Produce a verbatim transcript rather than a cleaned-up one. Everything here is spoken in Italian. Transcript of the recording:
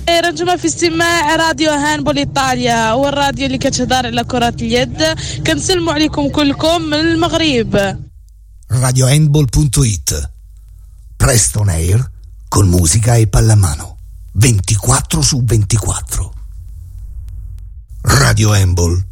رجمة في استماع راديو هاندبول إيطاليا، هو الراديو اللي كتهضر على كرة اليد. كنسلموا عليكم كلكم من المغرب. radio handball punto it, presto on air con musica e pallamano ventiquattro su ventiquattro. Radio Handball